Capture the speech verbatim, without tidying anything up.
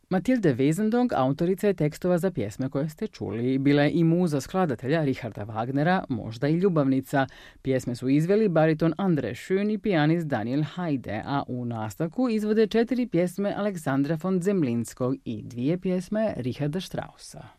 Matilde Wesendonck autorica je tekstova za pjesme koje ste čuli. Bila je i muza skladatelja Richarda Wagnera, možda i ljubavnica. Pjesme su izveli bariton Andre Schön i pijanist Daniel Haide, a u nastavku izvode četiri pjesme Aleksandra von Zemlinskog i dvije pjesme Richarda Straussa.